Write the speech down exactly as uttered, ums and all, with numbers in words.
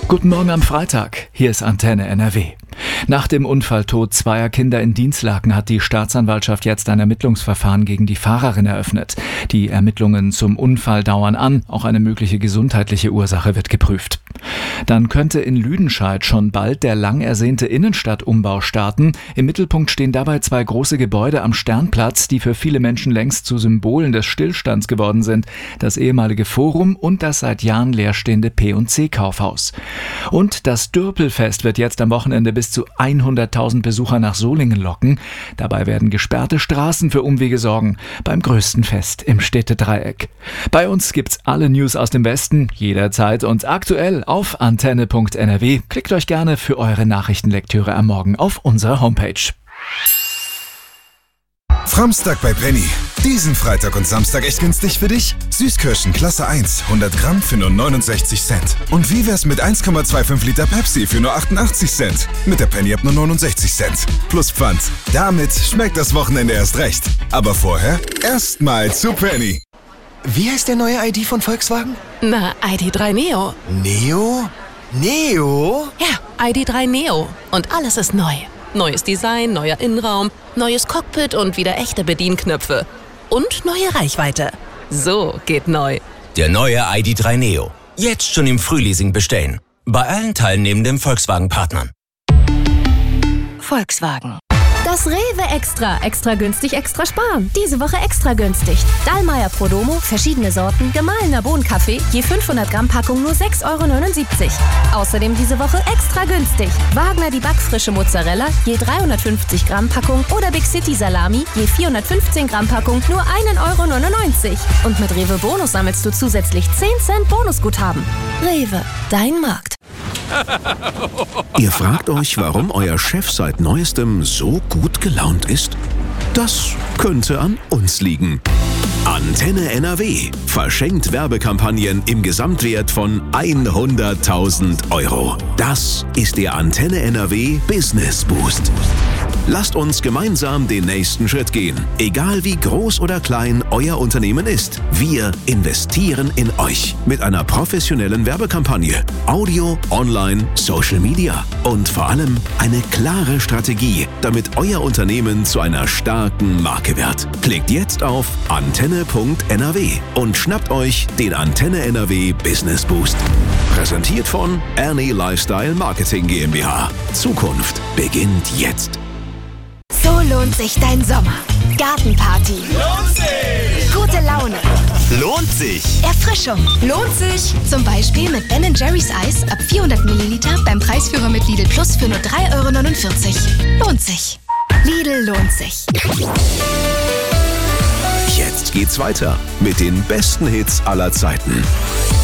Guten Morgen am Freitag, hier ist Antenne N R W. Nach dem Unfalltod zweier Kinder in Dinslaken hat die Staatsanwaltschaft jetzt ein Ermittlungsverfahren gegen die Fahrerin eröffnet. Die Ermittlungen zum Unfall dauern an, auch eine mögliche gesundheitliche Ursache wird geprüft. Dann könnte in Lüdenscheid schon bald der lang ersehnte Innenstadtumbau starten. Im Mittelpunkt stehen dabei zwei große Gebäude am Sternplatz, die für viele Menschen längst zu Symbolen des Stillstands geworden sind. Das ehemalige Forum und das seit Jahren leerstehende P und C Kaufhaus. Und das Dürpelfest wird jetzt am Wochenende bis zu hunderttausend Besucher nach Solingen locken. Dabei werden gesperrte Straßen für Umwege sorgen, beim größten Fest im Städtedreieck. Bei uns gibt's alle News aus dem Westen, jederzeit und aktuell auf antenne punkt n r w. Klickt euch gerne für eure Nachrichtenlektüre am Morgen auf unserer Homepage. Framstag bei Penny. Diesen Freitag und Samstag echt günstig für dich? Süßkirschen Klasse eins, hundert Gramm für nur neunundsechzig Cent. Und wie wär's mit eins Komma fünfundzwanzig Liter Pepsi für nur achtundachtzig Cent? Mit der Penny-App nur neunundsechzig Cent. Plus Pfand. Damit schmeckt das Wochenende erst recht. Aber vorher erstmal zu Penny. Wie heißt der neue I D von Volkswagen? Na, I D drei Neo. Neo? Neo? Ja, I D drei Neo. Und alles ist neu. Neues Design, neuer Innenraum, neues Cockpit und wieder echte Bedienknöpfe. Und neue Reichweite. So geht neu. Der neue I D drei Neo. Jetzt schon im Frühleasing bestellen. Bei allen teilnehmenden Volkswagen-Partnern. Volkswagen. Das Rewe Extra. Extra günstig, extra sparen. Diese Woche extra günstig. Dallmayr Prodomo, verschiedene Sorten, gemahlener Bohnenkaffee, je fünfhundert Gramm Packung nur sechs Euro neunundsiebzig. Außerdem diese Woche extra günstig. Wagner die backfrische Mozzarella, je dreihundertfünfzig Gramm Packung oder Big City Salami, je vierhundertfünfzehn Gramm Packung nur ein Euro neunundneunzig. Und mit Rewe Bonus sammelst du zusätzlich zehn Cent Bonusguthaben. Rewe, dein Markt. Ihr fragt euch, warum euer Chef seit Neuestem so gut gelaunt ist? Das könnte an uns liegen. Antenne N R W verschenkt Werbekampagnen im Gesamtwert von hunderttausend Euro. Das ist der Antenne N R W Business Boost. Lasst uns gemeinsam den nächsten Schritt gehen. Egal wie groß oder klein euer Unternehmen ist, wir investieren in euch mit einer professionellen Werbekampagne, Audio, Online, Social Media und vor allem eine klare Strategie, damit euer Unternehmen zu einer starken Marke wird. Klickt jetzt auf antenne punkt n r w und schnappt euch den Antenne N R W Business Boost. Präsentiert von Ernie Lifestyle Marketing GmbH. Zukunft beginnt jetzt. So lohnt sich dein Sommer. Gartenparty. Lohnt sich! Gute Laune. Lohnt sich! Erfrischung. Lohnt sich! Zum Beispiel mit Ben and Jerry's Eis ab vierhundert Milliliter beim Preisführer mit Lidl Plus für nur drei Euro neunundvierzig. Lohnt sich. Lidl lohnt sich. Jetzt geht's weiter mit den besten Hits aller Zeiten.